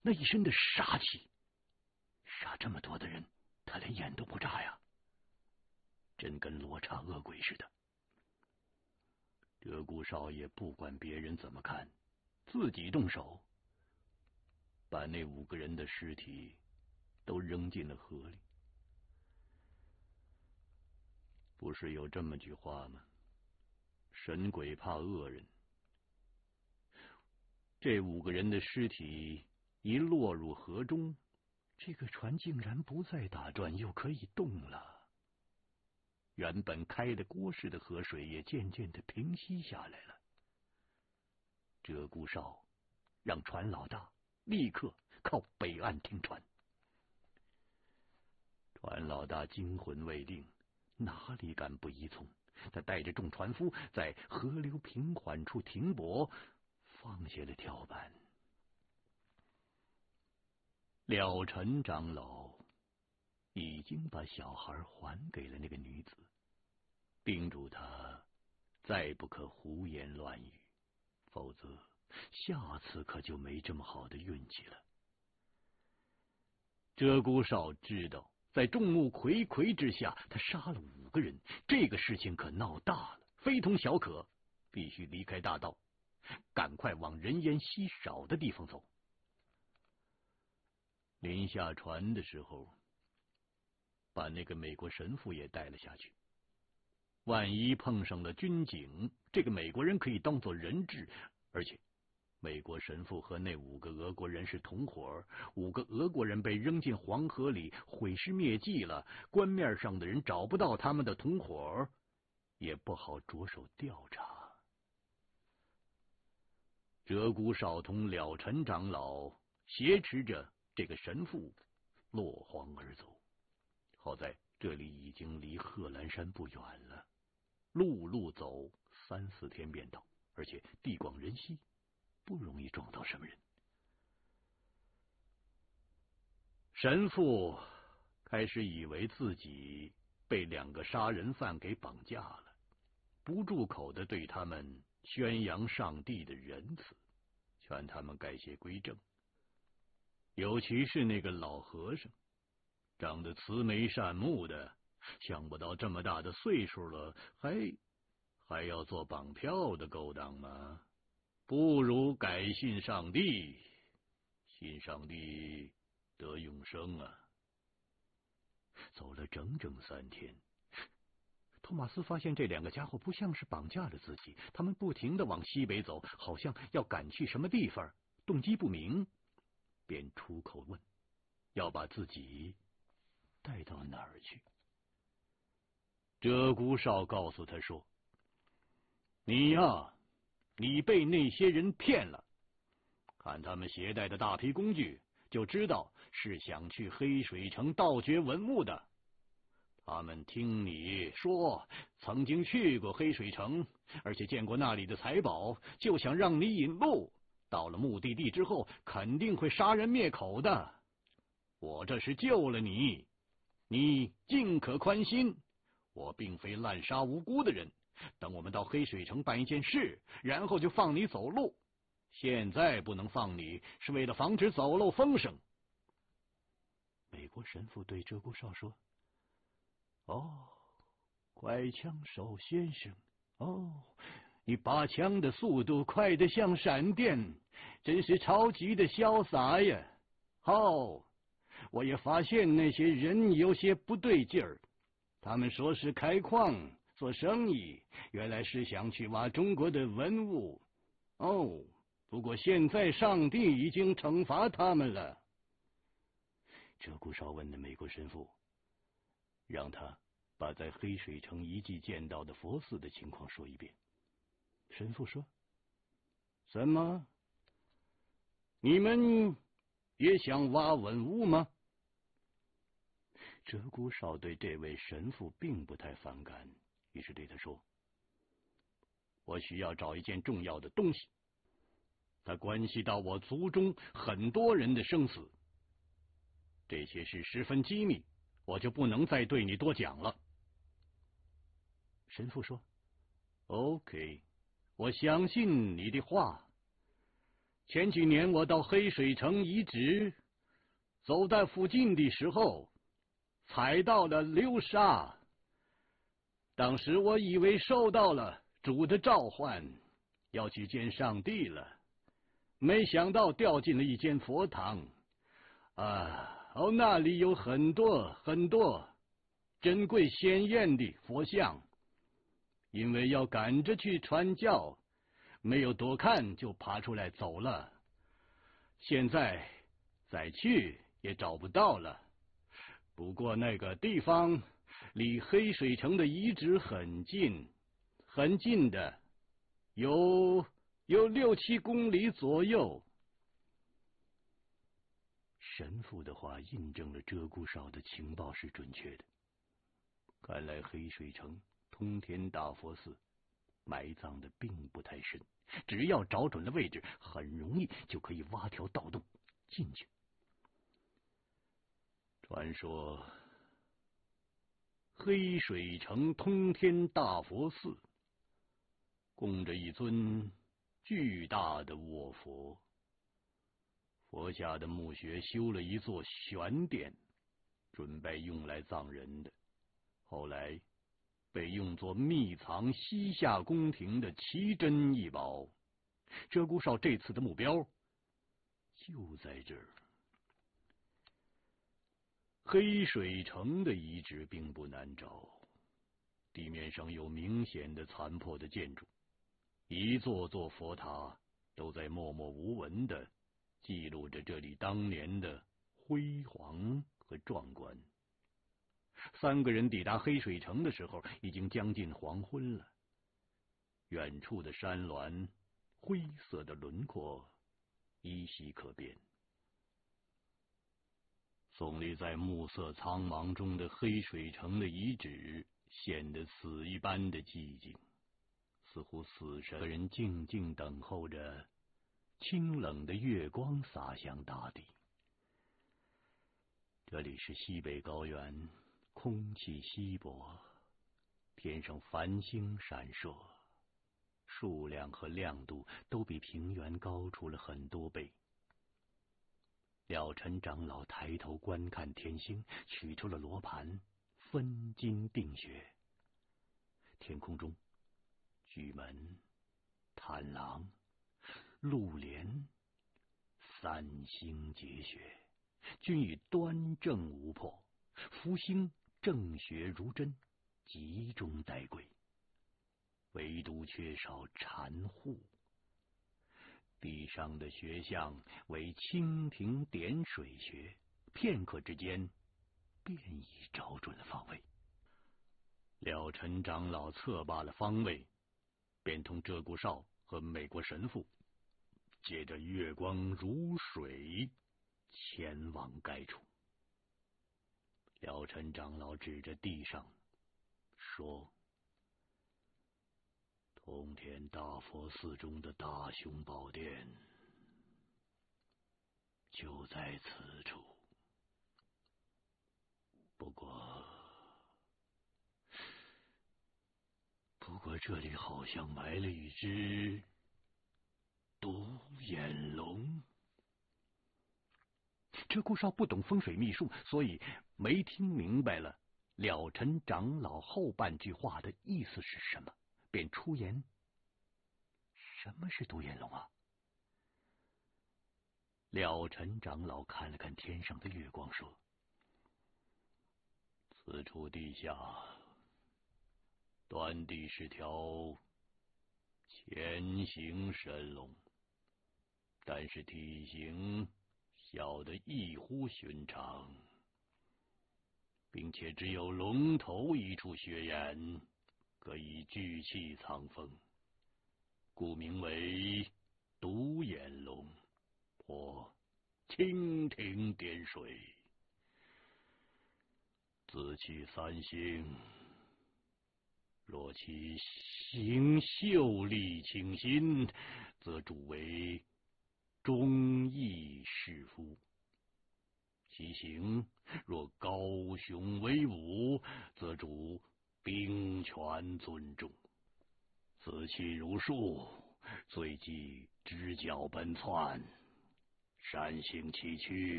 那一身的杀气，杀这么多的人，他连眼都不眨呀，真跟罗刹恶鬼似的。鹧鸪哨也不管别人怎么看，自己动手，把那5个人的尸体都扔进了河里。不是有这么句话吗？神鬼怕恶人。这5个人的尸体一落入河中，这个船竟然不再打转，又可以动了。原本开的锅似的河水也渐渐的平息下来了。鹧鸪哨让船老大立刻靠北岸停船。船老大惊魂未定，哪里敢不依从？他带着众船夫在河流平缓处停泊，放下了跳板。了尘长老已经把小孩还给了那个女子，叮嘱他再不可胡言乱语，否则下次可就没这么好的运气了。鹧鸪哨知道，在众目睽睽之下，他杀了5个人，这个事情可闹大了，非同小可，必须离开大道，赶快往人烟稀少的地方走。临下船的时候，把那个美国神父也带了下去。万一碰上了军警，这个美国人可以当作人质，而且美国神父和那5个俄国人是同伙，5个俄国人被扔进黄河里，毁尸灭迹了，官面上的人找不到他们的同伙，也不好着手调查。鹧鸪哨同了尘长老挟持着这个神父落荒而走。好在这里已经离贺兰山不远了，路走3、4天便到，而且地广人稀，不容易撞到什么人。神父开始以为自己被2个杀人犯给绑架了，不住口的对他们宣扬上帝的仁慈，劝他们改邪归正。尤其是那个老和尚，长得慈眉善目的，想不到这么大的岁数了，还要做绑票的勾当吗？不如改信上帝，信上帝得永生啊！走了整整3天，托马斯发现这2个家伙不像是绑架了自己，他们不停地往西北走，好像要赶去什么地方，动机不明，便出口问要把自己带到哪儿去。鹧鸪哨告诉他说：你被那些人骗了，看他们携带的大批工具，就知道是想去黑水城盗掘文物的。他们听你说曾经去过黑水城，而且见过那里的财宝，就想让你引路，到了目的地之后肯定会杀人灭口的。我这是救了你，你尽可宽心，我并非滥杀无辜的人，等我们到黑水城办一件事，然后就放你走路。现在不能放你，是为了防止走漏风声。美国神父对鹧鸪哨说：快枪手先生，你拔枪的速度快得像闪电，真是超级的潇洒呀！我也发现那些人有些不对劲儿，他们说是开矿做生意，原来是想去挖中国的文物。不过现在上帝已经惩罚他们了。鹧鸪哨问的美国神父，让他把在黑水城遗迹见到的佛寺的情况说一遍。神父说：什么？你们也想挖文物吗？鹧鸪哨对这位神父并不太反感，于是对他说：我需要找一件重要的东西，它关系到我族中很多人的生死，这些事十分机密，我就不能再对你多讲了。神父说：OK， 我相信你的话。 前几年我到黑水城遗址，走在附近的时候，踩到了流沙。当时我以为受到了主的召唤，要去见上帝了，没想到掉进了一间佛堂。那里有很多很多珍贵鲜艳的佛像。因为要赶着去传教，没有多看就爬出来走了。现在再去也找不到了。不过那个地方离黑水城的遗址很近，很近的，有6-7公里左右。神父的话印证了鹧鸪哨的情报是准确的。看来黑水城通天大佛寺埋葬的并不太深，只要找准了位置，很容易就可以挖条盗洞进去。传说黑水城通天大佛寺供着一尊巨大的卧佛，佛下的墓穴修了一座玄殿，准备用来葬人的。后来被用作秘藏西夏宫廷的奇珍异宝。鹧鸪哨这次的目标就在这儿。黑水城的遗址并不难找，地面上有明显的残破的建筑，一座座佛塔都在默默无闻地记录着这里当年的辉煌和壮观。3个人抵达黑水城的时候，已经将近黄昏了。远处的山峦，灰色的轮廓依稀可辨。耸立在暮色苍茫中的黑水城的遗址，显得死一般的寂静，似乎死神人静静等候着清冷的月光洒向大地。这里是西北高原，空气稀薄，天上繁星闪烁，数量和亮度都比平原高出了很多倍。了尘长老抬头观看天星，取出了罗盘，分金定穴。天空中，巨门、探狼、鹿连3星结穴，均已端正无破，福星正穴如针，集中待归。唯独缺少禅户。地上的穴象为蜻蜓点水穴，片刻之间便已找准了方位。了尘长老测罢了方位，便同鹧鸪哨和美国神父借着月光如水前往该处。了尘长老指着地上说：通天大佛寺中的大雄宝殿就在此处。不过这里好像埋了一只独眼龙。鹧鸪哨不懂风水秘术，所以没听明白了了尘长老后半句话的意思是什么，便出言：什么是独眼龙啊？了尘长老看了看天上的月光，说：此处地下端地是条潜行神龙，但是体型小得异乎寻常，并且只有龙头一处血眼可以聚气藏风，故名为独眼龙或蜻蜓点水。紫气3星，若其形秀丽清新，则主为忠义士夫；其形若高雄威武，则主兵权尊重。紫气如树， 随即直角奔窜，山行崎岖，